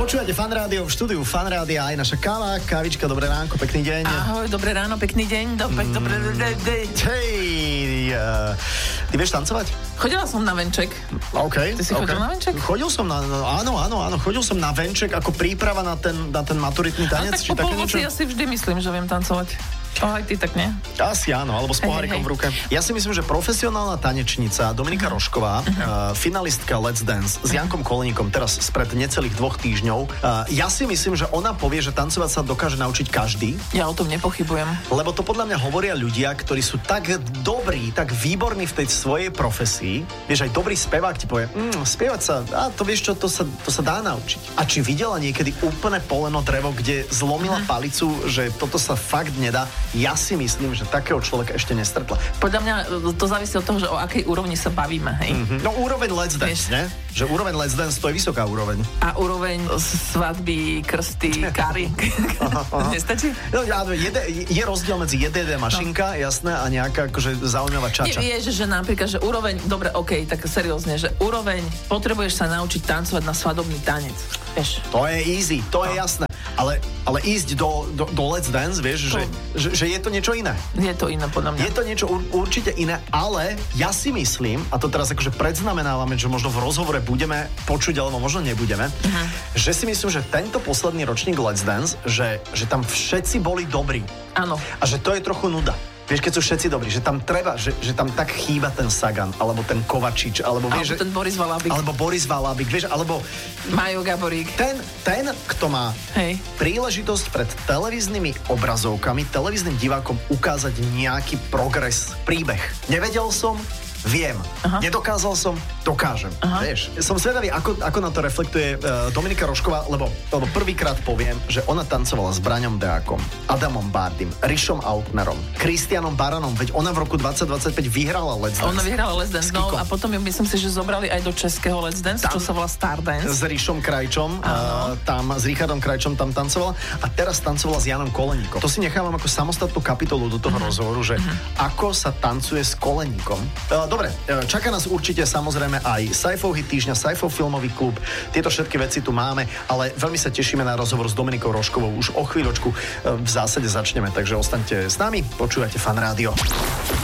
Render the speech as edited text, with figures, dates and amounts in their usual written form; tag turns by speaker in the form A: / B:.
A: Počúvate Fan Rádio, v štúdiu Fan Rádia aj naša káva, kávička, dobré ránko, pekný deň.
B: Ahoj, dobré ráno, pekný deň, dobré deň.
A: Hej, ty vieš tancovať?
B: Chodila som na venček.
A: OK.
B: Ty si chodil na venček?
A: Chodil som áno, chodil som na venček ako príprava na ten maturitný tanec, či také niečo?
B: Ja si vždy myslím, že viem tancovať. Aj ty tak nie?
A: Asi áno, alebo s pohárikom v ruke. Ja si myslím, že profesionálna tanečnica Dominika Rošková, finalistka Let's Dance s Jankom Koleníkom teraz spred necelých 2 týždňov, ja si myslím, že ona povie, že tancovať sa dokáže naučiť každý.
B: Ja o tom nepochybujem.
A: Lebo to podľa mňa hovoria ľudia, ktorí sú tak dobrí, tak výborní v tej svojej profesii. Vieš, aj dobrý spevák ti povie, spievať sa, to vieš čo, to sa dá naučiť. A či videla niekedy úplne poleno drevo, kde zlomila palicu, že toto sa fakt nedá? Ja si myslím, že takého človeka ešte nestretla.
B: Podľa mňa to závisí od toho, že o akej úrovni sa bavíme, hej?
A: No úroveň Let's Dance, ne? Že úroveň Let's Dance, to je vysoká úroveň.
B: A úroveň svadby, krsty, kary. Nestačí?
A: No, je rozdiel medzi JDD mašinka, jasné, a nejaká akože zaujímavá čača.
B: Vieš, že napríklad, že úroveň, dobre, okej, tak seriózne, že úroveň, potrebuješ sa naučiť tancovať na svadobný tanec, vieš?
A: To je easy, to je jasné. Ale ísť do Let's Dance, vieš, že je to niečo iné.
B: Je to iné, podľa mňa.
A: Je to niečo určite iné, ale ja si myslím, a to teraz akože predznamenávame, že možno v rozhovore budeme počuť, alebo možno nebudeme, že si myslím, že tento posledný ročník Let's Dance, že tam všetci boli dobrí.
B: Áno.
A: A že to je trochu nuda. Vieš, keď sú všetci dobrí, že tam treba, že tam tak chýba ten Sagan, alebo ten Kovačič, alebo vieš,
B: ten Boris Valabik.
A: Alebo Boris Valabik, vieš, alebo
B: Majo Gaborík.
A: Ten, kto má príležitosť pred televíznymi obrazovkami, televíznym divákom ukázať nejaký progres, príbeh. Nevedel som, viem. Nedokázal som, dokážem. Vieš, som zvedavý, ako na to reflektuje Dominika Rošková, lebo prvýkrát poviem, že ona tancovala s Braňom Deákom, Adamom Bardym, Rišom Altnerom, Kristianom Baranom, veď ona v roku 2025 vyhrala Let's Dance.
B: Ona vyhrala Let's Dance, no a potom ju myslím si, že zobrali aj do českého Let's Dance, čo sa volá Star Dance.
A: S Rišom Krajčom, s Richardom Krajčom tam tancovala a teraz tancovala s Janom Koleníkom. To si nechávam ako samostatnú kapitolu do toho rozhovoru, že ako sa tancuje s Koleníkom. Dobre, čaká nás určite samozrejme aj Saifov hit týždňa, Saifov filmový klub. Tieto všetky veci tu máme, ale veľmi sa tešíme na rozhovor s Dominikou Roškovou. Už o chvíľočku v zásade začneme, takže ostaňte s nami, počúvate Fan Rádio.